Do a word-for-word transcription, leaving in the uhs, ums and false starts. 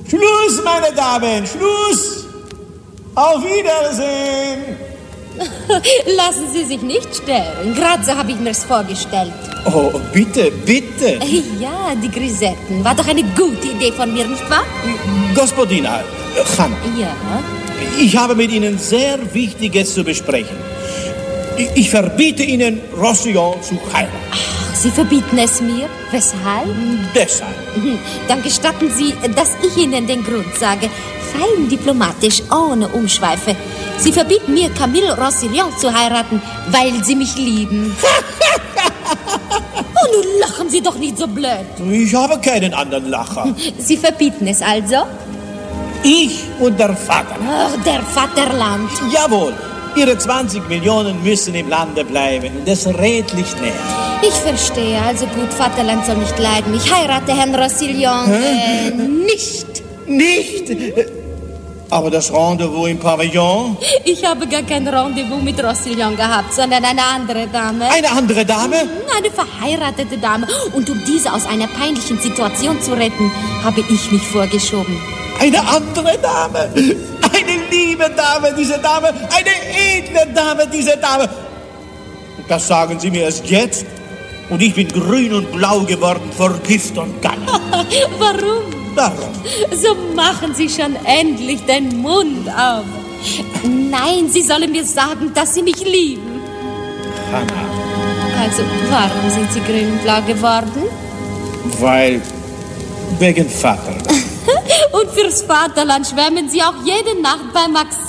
Schluss, meine Damen, Schluss! Auf Wiedersehen! Lassen Sie sich nicht stören. Gerade so habe ich mir's vorgestellt. Oh, bitte, bitte. Ja, die Grisetten. War doch eine gute Idee von mir, nicht wahr? Gospodina, Hanna. Ja. Ich habe mit Ihnen sehr Wichtiges zu besprechen. Ich, ich verbiete Ihnen, Roussillon zu heiraten. Ach, Sie verbieten es mir? Weshalb? Deshalb. Dann gestatten Sie, dass ich Ihnen den Grund sage. Fein diplomatisch, ohne Umschweife. Sie verbieten mir, Camille Roussillon zu heiraten, weil Sie mich lieben. Oh, nun lachen Sie doch nicht so blöd. Ich habe keinen anderen Lacher. Sie verbieten es also? Ich und der Vater. Ach, der Vaterland. Jawohl, Ihre zwanzig Millionen müssen im Lande bleiben. Das redlich näher. Ich verstehe, also gut, Vaterland soll nicht leiden. Ich heirate Herrn Roussillon äh, nicht. Nicht? Aber das Rendezvous im Pavillon? Ich habe gar kein Rendezvous mit Roussillon gehabt, sondern eine andere Dame. Eine andere Dame? Eine verheiratete Dame. Und um diese aus einer peinlichen Situation zu retten, habe ich mich vorgeschoben. Eine andere Dame? Eine liebe Dame, diese Dame. Eine edle Dame, diese Dame. Das sagen Sie mir erst jetzt. Und ich bin grün und blau geworden vor Gift und Galle. Warum? Warum? So machen Sie schon endlich den Mund auf. Nein, Sie sollen mir sagen, dass Sie mich lieben. Hanna. Also, warum sind Sie grün und blau geworden? Weil, wegen Vater. Und fürs Vaterland schwärmen Sie auch jede Nacht bei Maxim.